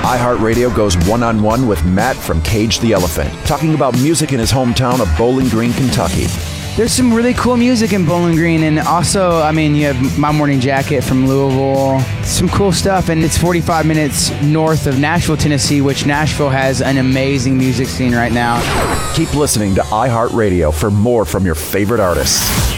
iHeartRadio goes one-on-one with Matt from Cage the Elephant, talking about music in his hometown of Bowling Green, Kentucky. There's some really cool music in Bowling Green, and also, you have My Morning Jacket from Louisville, some cool stuff, and it's 45 minutes north of Nashville, Tennessee, which Nashville has an amazing music scene right now. Keep listening to iHeartRadio for more from your favorite artists.